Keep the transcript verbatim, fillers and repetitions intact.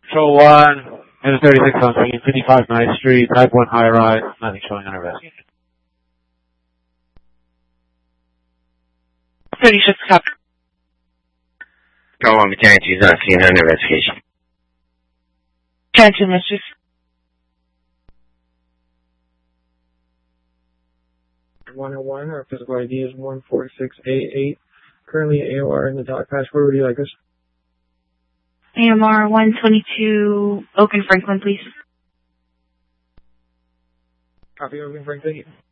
Control one, minute thirty-six on swinging, fifty-five Ninth Street, type one high rise, nothing showing on investigation. thirty-six copy. Go on, Battalion two, not seeing under investigation. Cancel message. one oh one, our physical I D is one four six eight eight. Currently A O R in the dock patch. Where would you like us? A M R one twenty-two, Oak and Franklin, please. Copy, Oak and Franklin.